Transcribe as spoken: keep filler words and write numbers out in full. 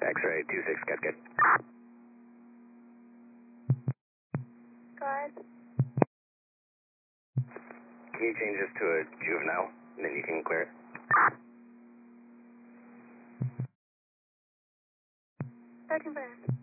X-ray two six, good, good. Go ahead. Can you change this to a juvenile, and then you can clear it? I confirm.